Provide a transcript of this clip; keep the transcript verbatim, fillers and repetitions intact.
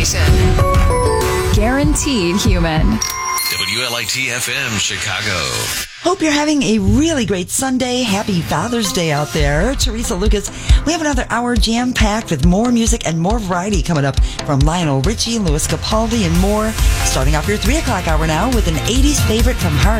station. Guaranteed human. W L I T F M Chicago. Hope you're having a really great Sunday. Happy Father's Day out there. Teresa Lucas, we have another hour jam-packed with more music and more variety coming up from Lionel Richie, Louis Capaldi, and more. Starting off your three o'clock hour now with an eighties favorite from Heart.